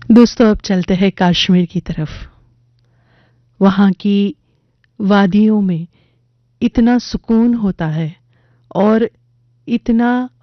दोस्तों अब चलते हैं कश्मीर की तरफ। वहाँ की वादियों में इतना सुकून होता है और इतना